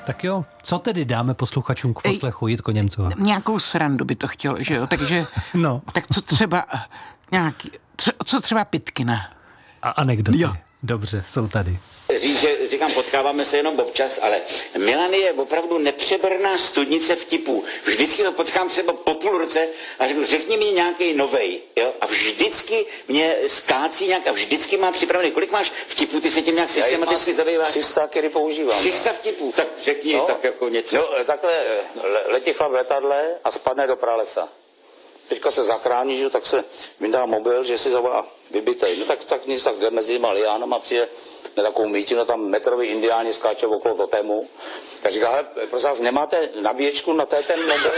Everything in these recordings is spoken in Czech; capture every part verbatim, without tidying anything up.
Tak jo, co tedy dáme posluchačům k poslechu Jitko Němcová? Nějakou srandu by to chtělo, že jo, takže no. Tak co třeba nějaký, co, co třeba Pitkina? A anekdoty. Jo. Dobře, jsou tady. Říct, že říkám, potkáváme se jenom občas, ale Milan je opravdu nepřeberná studnice vtipů. Vždycky to potkám třeba po půl roce a řeknu, řekni mi nějaký novej, jo? A vždycky mě skácí nějak a vždycky má připravený. Kolik máš vtipů, ty se tím nějak systematicky zabýváš? tři sta, který používám. tři sta vtipů, tak řekni no, tak jako něco. No, takhle letí chlap v letadle a spadne do pralesa. Teďka se zachrání, že, tak se vyndá mobil, že si zavolá vybitej. No tak, tak nic, tak jde mezi těma liánama, přijde na takovou mítinu, tam metrový indiáni skáče okolo totému. Tak říká, hele, prosím vás, nemáte nabíječku na té ten mobil?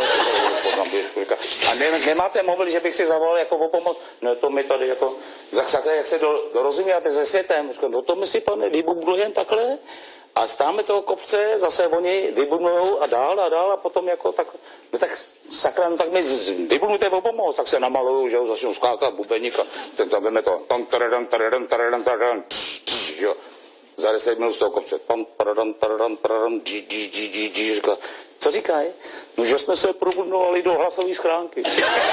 A ne, nemáte mobil, že bych si zavolal jako o pomoc? No to mi tady jako, zaksakle, jak se do, dorozumíte se světem. Říkám, no to my si, pane, vybublujem takhle. A stáme toho kopce, zase oni vybudnujou a dál a dál a potom jako tak, no tak sakra, no tak mi vybudnujte o pomoc, tak se namalujou, že jo, začnou skákat bubeník a ten tam veme to, tam taradam, taradam, taradam, taradam, jo, za deset minut z toho kopce, tam taradam, taradam, taradam, dži, dži, dži, dži, dži, říká, co říkají? No, že jsme se probudnovali do hlasové schránky.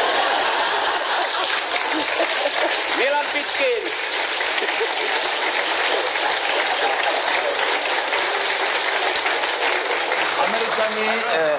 Milan Pitkin. Američani eh,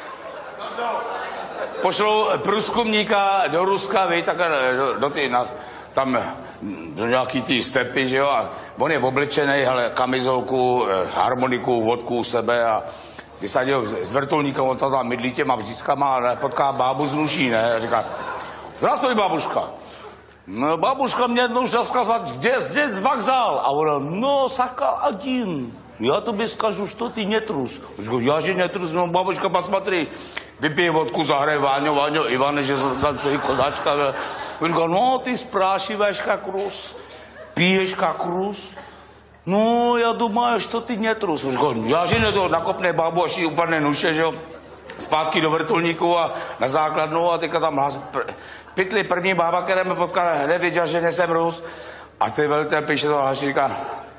pošlou průzkumníka do Ruska, víš, tak do, do ty, na, tam do nějaký ty stepy, že jo, a on je oblečený, hele, kamizolku, eh, harmoniku, vodku u sebe a vysadil z vrtulníka, on tam tam mydlí těma břízkama a potká bábu z Nuší, ne, a říká, zdravstvuj, babuška. No, babuška mě jednou šla zkazat, kde je vokzál? A ona, no, saka один. Я тебе скажу, что ты не трус. Я же не трус, ну, бабушка, посмотри. Выпей водку, загрей Ваню, Ваню, Ивана же танцует козачка. Он говорит, ну, ты спрашиваешь, как рус, пьешь, как рус. Ну, я думаю, что ты не трус. Он говорит, я же не трус, nakopne baboši, úplně nuše, že jo. Zpátky do vrtulníku a na základnu a teďka tam hlas... Pytli první bába, která mě potkala, hned věděl, že nejsem Rus. A ty velice píše to hlas, říká,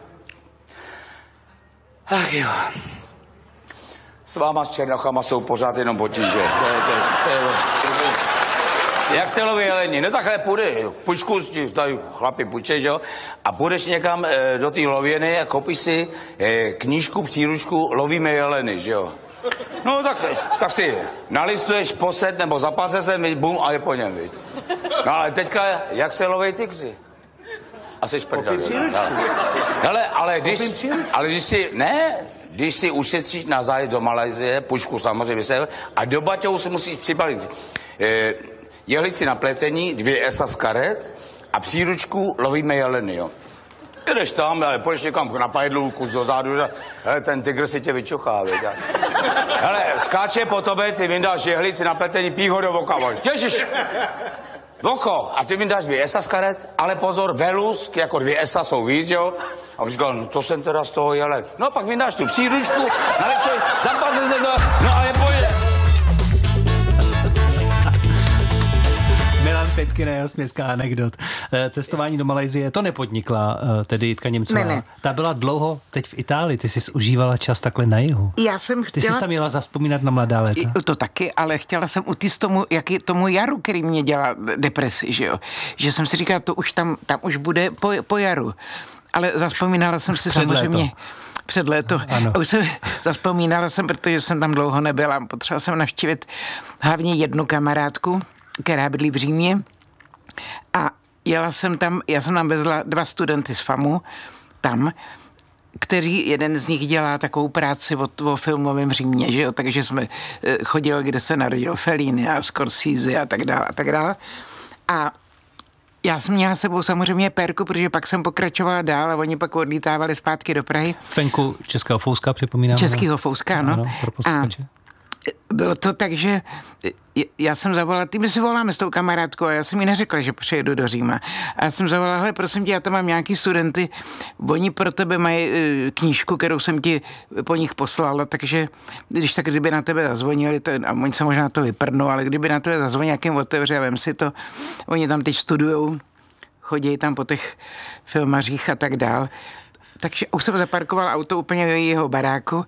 ach jo, s váma s černochama jsou pořád jenom potíže. To je, to je, to je, to je, jak se loví jelení? No takhle půjde, pučku, tady chlapi půjče, že jo? A půjdeš někam e, do té lověny a koupíš si e, knížku, příručku, lovíme jeleny, že jo? No tak, tak si nalistuješ posed nebo zapáse se, bum, a je po něm, víc. No ale teďka, jak se loví tygři? A jsi šprdel. Hele, ale když, ale když si, ne, když si ušetříš na zájezd do Malajzie, pušku samozřejmě se, a do baťou si musíš přibalit eh, jehlici na pletení, dvě esa z karet a příručku lovíme jeleny, jo. Jdeš tam, ale půjdeš někam na pajdlu, kus dozadu, že hele, ten tygr si tě vyčuchá, vědět. Hele, skáče po tobě, ty vyndáš jehlici na pletení, pí ho do voka, těžíš. Voko, a ty mi dáš dvě esa z karet, ale pozor, velus, jako dvě esa jsou víc, jo? A už říkal, no to jsem teda z toho jelen. No pak mi dáš tu příručku, nalistoj, zapáse se to, no a je pojede. Milan Pitkin, jeho směská anekdot. Cestování do Malajzie, to nepodnikla tedy Jitka Němcová. Ne, ne. Ta byla dlouho teď v Itálii, ty jsi užívala čas takhle na jihu. Já jsem chtěla... Ty jsi tam měla zavzpomínat na mladá léta. To taky, ale chtěla jsem utíct tomu, jak je tomu jaru, který mě dělá depresi, že jo. Že jsem si říkala, to už tam, tam už bude po, po jaru. Ale zavzpomínala jsem si před samozřejmě... Léto. Před léto. Ano. A už jsem zavzpomínala jsem, protože jsem tam dlouho nebyla. Potřebovala jsem navštívit hlavně jednu kamarádku, která bydlí v Římě. A jela jsem tam, já jsem tam vezla dva studenty z FAMu tam, který, jeden z nich dělá takovou práci o, o filmovém Římě, že jo, takže jsme chodili, kde se narodil Fellini a Scorsese a tak dále a tak dále. A já jsem měla s sebou samozřejmě pérku, protože pak jsem pokračovala dál a oni pak odlítávali zpátky do Prahy. Venku Českého Fouska, připomínám. Českého Fouska, ano. Ano, pro posluchače. Bylo to tak, že já jsem zavolala, ty my si voláme s tou kamarádkou a já jsem jí neřekla, že přijedu do Říma. A já jsem zavolala, hele, prosím tě, já tam mám nějaký studenty, oni pro tebe mají knížku, kterou jsem ti po nich poslala, takže když tak, kdyby na tebe zazvonili, to, a oni se možná to vyprdnou, ale kdyby na tebe zazvonili, jakým otevře a vem si to, oni tam teď studujou, chodí tam po těch filmařích a tak dál. Takže už jsem zaparkoval auto úplně do jeho baráku.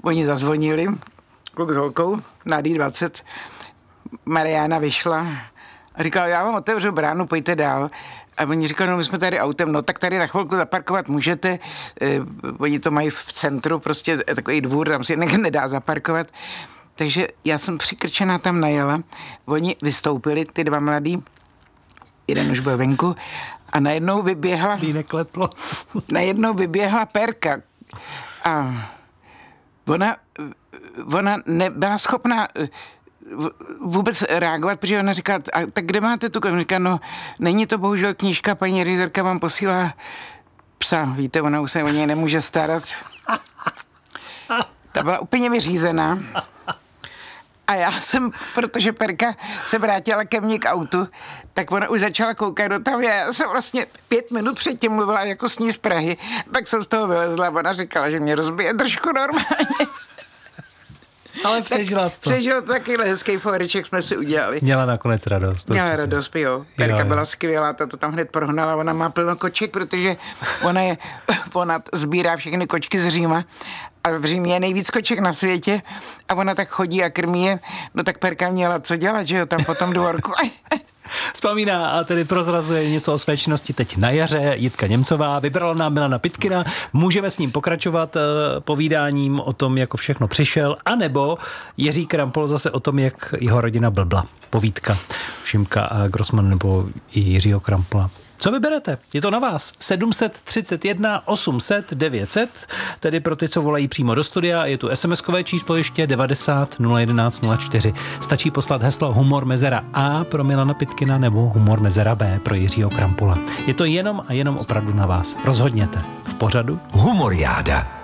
oni zazvonili, kluk s holkou, na D dvacet, Mariána vyšla a říkala, já vám otevřu bránu, pojďte dál. A oni říkali, no my jsme tady autem, no tak tady na chvilku zaparkovat můžete, e, oni to mají v centru, prostě takový dvůr, tam si ne- nedá zaparkovat. Takže já jsem přikrčená tam najela, oni vystoupili, ty dva mladí, jeden už byl venku a najednou vyběhla, nekleplo. najednou vyběhla Perka a ona, ona nebyla schopná vůbec reagovat, protože ona říká, a tak kde máte tu knižku? Říká, no, není to bohužel knížka, paní redaktorka vám posílá psa, víte, ona už se o něj nemůže starat. Ta byla úplně vyřízená. A já jsem, protože Perka se vrátila ke mně k autu, tak ona už začala koukat do tam. Já jsem vlastně pět minut předtím mluvila jako s ní z Prahy, tak jsem z toho vylezla a ona říkala, že mě rozbije trošku normálně. Ale přežila to. Přežil to takovýhle hezký fóreček jsme si udělali. Měla nakonec radost. Měla určitě. radost, jo. Perka jo, jo. byla skvělá, ta to tam hned prohnala, ona má plno koček, protože ona je, ona sbírá všechny kočky z Říma a v Římě je nejvíc koček na světě a ona tak chodí a krmí je, no tak Perka měla co dělat, že jo, tam po tom dvorku. Vzpomíná a tedy prozrazuje něco o své činnosti teď na jaře. Jitka Němcová vybrala nám Milana Pytkina. Můžeme s ním pokračovat povídáním o tom, jako všechno přišel, anebo Jiří Krampol zase o tom, jak jeho rodina blbla. Povídka Šimka a Grossman nebo i Jiřího Krampola. Co vyberete? Je to na vás. sedm set třicet jedna osm set devět set, tedy pro ty, co volají přímo do studia. Je tu es em eskové číslo ještě devadesát nula jedenáct nula čtyři. Stačí poslat heslo Humor mezera A pro Milana Pytkina nebo Humor mezera B pro Jiřího Krampola. Je to jenom a jenom opravdu na vás. Rozhodněte. V pořadu Humoriáda.